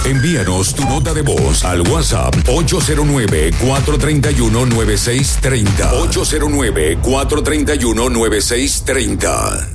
Envíanos tu nota de voz al WhatsApp 809-431-9630. 809-431-9630.